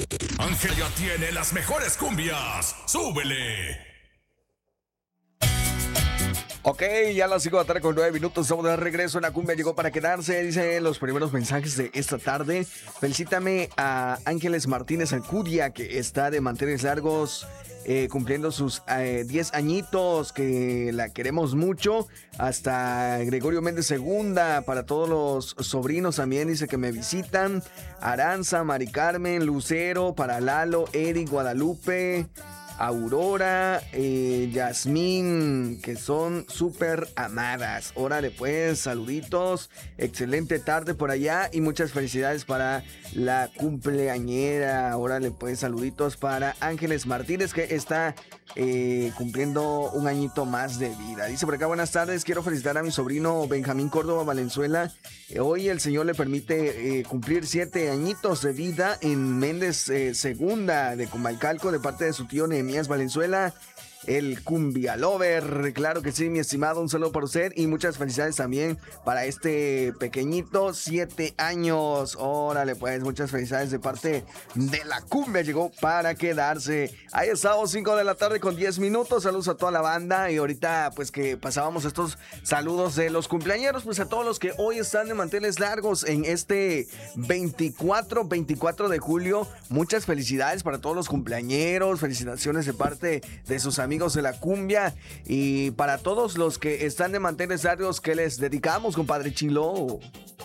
Ángel ya tiene las mejores cumbias. ¡Súbele! Ok, ya las 5 de la tarde con 9 minutos, estamos de regreso. La cumbia llegó para quedarse, dice los primeros mensajes de esta tarde. Felicítame a Ángeles Martínez Alcudia, que está de manteles largos, cumpliendo sus 10 añitos, que la queremos mucho. Hasta Gregorio Méndez Segunda, para todos los sobrinos también, dice que me visitan. Aranza, Mari Carmen, Lucero, para Lalo, Eric, Guadalupe, Aurora, Yasmín, que son súper amadas. Órale pues, saluditos, excelente tarde por allá y muchas felicidades para la cumpleañera. Órale pues, saluditos para Ángeles Martínez, que está cumpliendo un añito más de vida. Dice por acá, buenas tardes, quiero felicitar a mi sobrino Benjamín Córdoba Valenzuela. Hoy el Señor le permite cumplir 7 añitos de vida en Méndez Segunda de Comalcalco, de parte de su tío Nehemías Valenzuela, el Cumbia Lover. Claro que sí, mi estimado, un saludo para usted y muchas felicidades también para este pequeñito, 7 años. Órale pues, muchas felicidades de parte de la cumbia, llegó para quedarse. Ahí estamos, 5 de la tarde con 10 minutos, saludos a toda la banda. Y ahorita pues que pasábamos estos saludos de los cumpleañeros, pues a todos los que hoy están de manteles largos en este 24 de julio. Muchas felicidades para todos los cumpleañeros, felicitaciones de parte de sus amigos de la cumbia, y para todos los que están de manteles largos, ¿qué les dedicamos, compadre Chilo?